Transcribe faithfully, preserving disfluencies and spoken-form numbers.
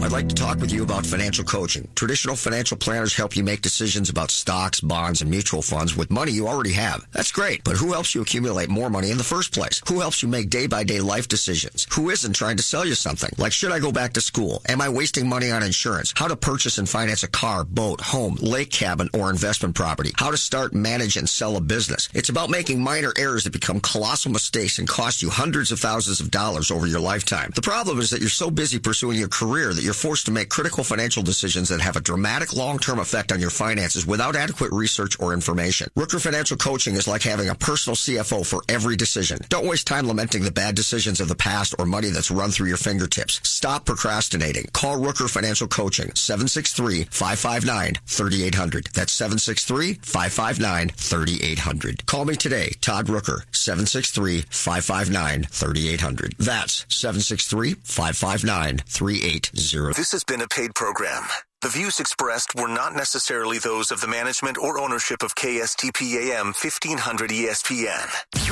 I'd like to talk with you about financial coaching. Traditional financial planners help you make decisions about stocks, bonds, and mutual funds with money you already have. That's great, but who helps you accumulate more money in the first place? Who helps you make day-by-day life decisions? Who isn't trying to sell you something? Like, should I go back to school? Am I wasting money on insurance? How to purchase and finance a car, boat, home, lake cabin, or investment property? How to start, manage, and sell a business? It's about making minor errors that become colossal mistakes and cost you hundreds of thousands of dollars over your lifetime. The problem is that you're so busy pursuing your career that you're forced to make critical financial decisions that have a dramatic long-term effect on your finances without adequate research or information. Rooker Financial Coaching is like having a personal C F O for every decision. Don't waste time lamenting the bad decisions of the past or money that's run through your fingertips. Stop procrastinating. Call Rooker Financial Coaching, seven six three, five five nine, three eight zero zero. That's seven six three, five five nine, three eight zero zero. Call me today, Todd Rooker, seven six three, five five nine, three eight zero zero. That's seven six three, five five nine, three eight zero zero. This has been a paid program. The views expressed were not necessarily those of the management or ownership of K S T P A M fifteen hundred E S P N.